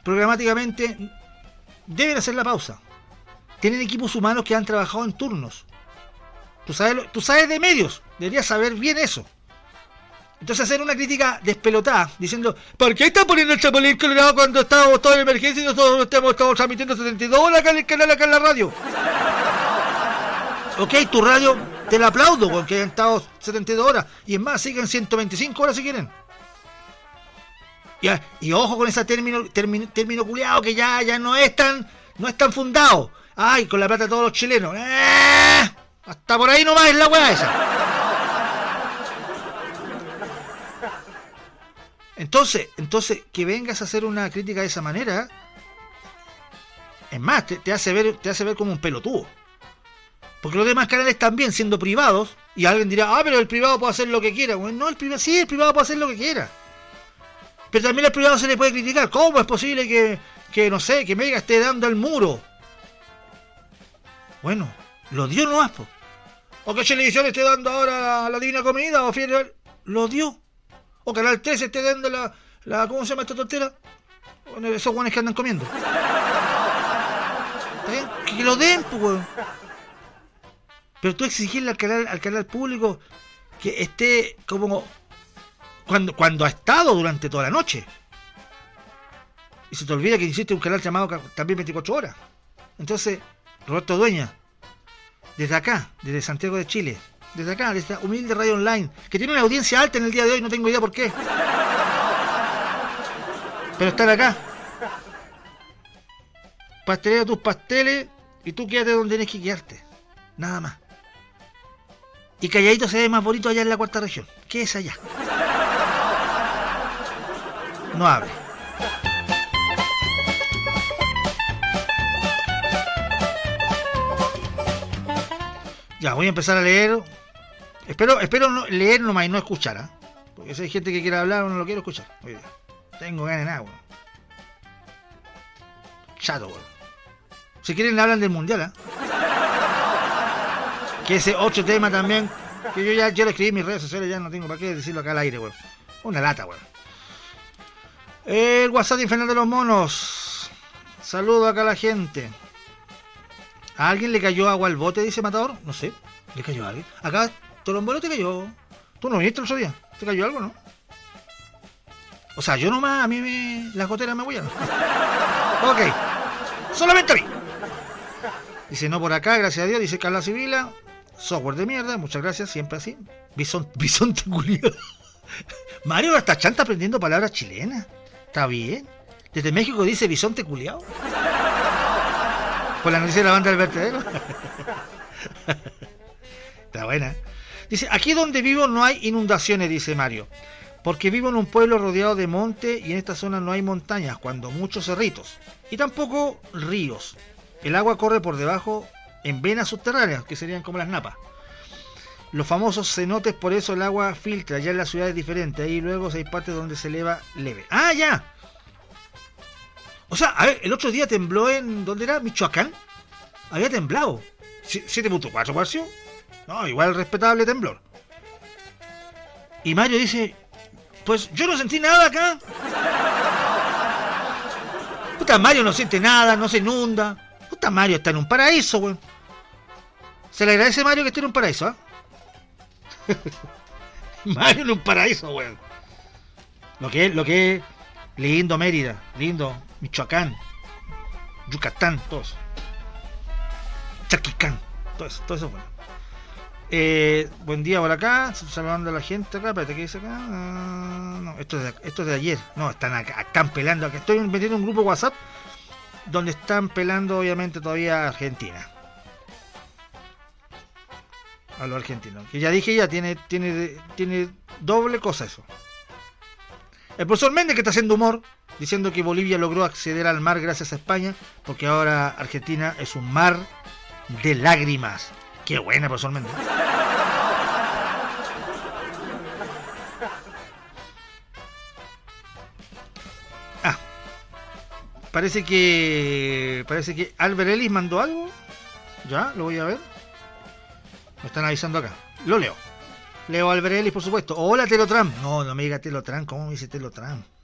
programáticamente deben hacer la pausa. Tienen equipos humanos que han trabajado en turnos. Tú sabes de medios, deberías saber bien eso. Entonces hacer una crítica despelotada, diciendo, ¿por qué está poniendo el Chapulín Colorado cuando estamos todos en emergencia y nosotros estamos transmitiendo 72 horas acá en el canal, acá en la radio? Ok, tu radio, te la aplaudo porque hayan estado 72 horas. Y es más, sigan 125 horas si quieren. Y ojo con ese término culiado que ya no es tan fundado. Ay, con la plata de todos los chilenos. Hasta por ahí nomás es la weá esa. Entonces, que vengas a hacer una crítica de esa manera, es más, te hace ver como un pelotudo. Porque los demás canales también, siendo privados, y alguien dirá, pero el privado puede hacer lo que quiera. Bueno, no, el privado puede hacer lo que quiera. Pero también al privado se le puede criticar. ¿Cómo es posible que no sé, que Mega esté dando al muro? Bueno, lo dio nomás, po. O que Televisión esté dando ahora la Divina Comida, o Fiel, lo dio. O Canal 13 esté dando la ¿cómo se llama esta tontera? Bueno, esos guanes que andan comiendo. ¿Está bien? Que lo den, pues, weón. Pero tú exigirle al canal público que esté como cuando ha estado durante toda la noche. Y se te olvida que existe un canal llamado también 24 horas. Entonces, Roberto Dueña, desde acá, desde Santiago de Chile, desde acá, desde esta humilde radio online, que tiene una audiencia alta en el día de hoy, no tengo idea por qué. Pero están acá. Pastelea tus pasteles y tú quédate donde tienes que quedarte. Nada más. Y calladito se ve más bonito allá en la cuarta región. ¿Qué es allá? No hable. Ya, voy a empezar a leer. Espero leer nomás y no escuchar, ¿eh? Porque si hay gente que quiere hablar o no lo quiero escuchar. Oye, tengo ganas de nada, weón. Chato, weón. Si quieren le hablan del mundial, ¿eh? Que ese otro tema también, que yo ya lo escribí en mis redes sociales, ya no tengo para qué decirlo acá al aire, weón. Una lata, weón. El WhatsApp infernal de los monos. Saludo acá a la gente. ¿A alguien le cayó agua al bote, dice Matador? No sé, ¿le cayó a alguien? Acá, Tolombolo te cayó. ¿Tú no viniste el otro día? ¿Te cayó algo, no? O sea, yo nomás, a mí las goteras me huellan. Ok, solamente a mí. Dice, no por acá, gracias a Dios, dice Carla Sibila. Software de mierda, muchas gracias, siempre así. Bisonte culiado. Mario hasta chanta aprendiendo palabras chilenas. Está bien. Desde México dice bisonte culiado. Por la noticia de la banda del vertedero. Está buena. Dice, aquí donde vivo no hay inundaciones, dice Mario. Porque vivo en un pueblo rodeado de monte y en esta zona no hay montañas, cuando muchos cerritos. Y tampoco ríos. El agua corre por debajo en venas subterráneas, que serían como las napas. Los famosos cenotes, por eso el agua filtra. Ya en la ciudad es diferente. Ahí luego hay partes donde se eleva leve. ¡Ah, ya! O sea, a ver, el otro día tembló en... ¿Dónde era? ¿Michoacán? Había temblado. 7.4 pareció. No, igual respetable temblor. Y Mario dice... Pues yo no sentí nada acá. Puta, Mario no siente nada, no se inunda. Puta, Mario está en un paraíso, weón. Se le agradece a Mario que esté en un paraíso, ¿eh? Mario en un paraíso, weón. Lo que es lindo Mérida, lindo Michoacán, Yucatán, todo eso. Chaquicán, todo eso, bueno. Buen día por acá, saludando a la gente acá. Espérate, ¿qué dice acá? No, esto es de ayer. No, están pelando. Acá estoy metiendo un grupo WhatsApp donde están pelando, obviamente, todavía a Argentina. A los argentinos. Que ya dije, ya tiene doble cosa eso. El profesor Méndez, que está haciendo humor, diciendo que Bolivia logró acceder al mar gracias a España, porque ahora Argentina es un mar de lágrimas. Qué buena, profesor Méndez. Parece que Albert Ellis mandó algo. Ya, lo voy a ver. Me están avisando acá. Lo leo. Leo Albert Ellis, por supuesto. Hola, Telotram. No me diga Telotram. ¿Cómo me dice Telotram?